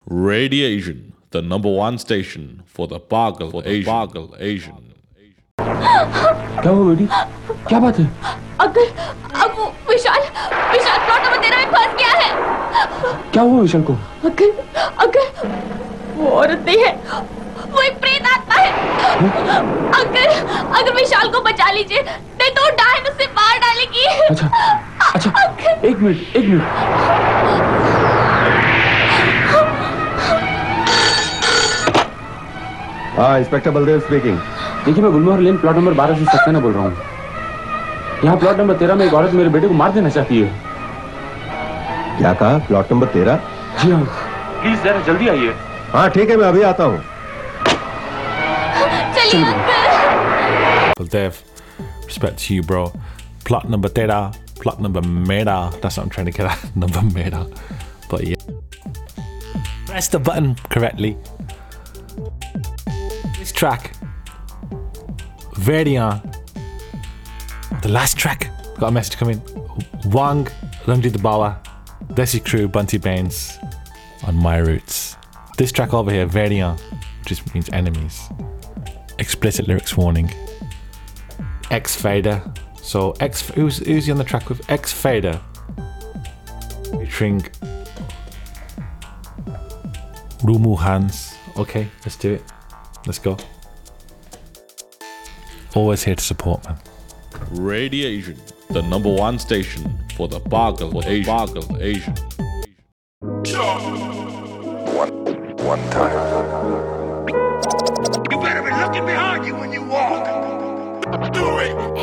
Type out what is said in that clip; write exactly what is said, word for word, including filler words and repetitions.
Radiation, the number one station for the Pagal for Asian. Pagal Asian. क्या हुआ बेटी? क्या बात है? अगर अब वो विशाल विशाल प्लॉट नंबर तेरह में फंस गया है। क्या हुआ विशाल को? अगर अगर वो औरत नहीं है, वो एक प्रेत आत्मा है। अगर अगर विशाल को बचा लीजिए, नहीं तो डायन उसे मार डालेगी। अच्छा अच्छा एक मिनट एक मिनट। हाँ, इंस्पेक्टर बलदेव स्पीकिंग। देखिए, मैं गुलमोहर लेन प्लॉट नंबर बारह से सक्सेना बोल रहा हूँ। यहाँ प्लॉट नंबर तेरह में एक औरत मेरे बेटे को मार देना चाहती है। क्या कहा? प्लॉट नंबर तेरह? जी हाँ, प्लीज जरा जल्दी आइए। हाँ ठीक है, मैं अभी आता हूँ। चलिए uncle. Baldev, respect to you, bro. Plot number theta, plot number meta. That's what I'm trying to get at. Number meta. But yeah. Press the button correctly. This track. Verdian. The last track. Got a message coming. Wang, Lungi the Bawa, Desi Crew, Bunty Baines on My Roots. This track over here, Verdian, which means enemies. Explicit lyrics warning. X Fader. So X, who's who's he on the track with? X Fader. Featuring Rumu Hans. Okay, let's do it. Let's go. Always here to support, man. Radiation, the number one station for the Pagal for Asian. Pagal Asian. One, one time. You better be looking behind you when you walk. Do it.